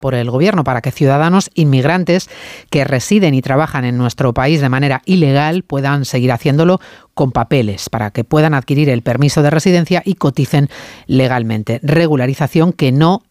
por el Gobierno para que ciudadanos inmigrantes que residen y trabajan en nuestro país de manera ilegal puedan seguir haciéndolo con papeles, para que puedan adquirir el permiso de residencia y coticen legalmente. Regularización que no